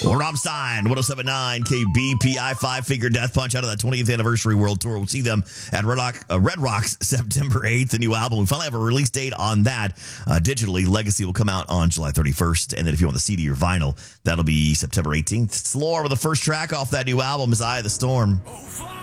Rob Stein, 1079 KBPI, five-figure Death Punch out of that 20th anniversary world tour. We'll see them at Red Rocks September 8th, the new album. We finally have a release date on that. Digitally, Legacy will come out on July 31st. And then if you want the CD or vinyl, that'll be September 18th. Slore with the first track off that new album is Eye of the Storm.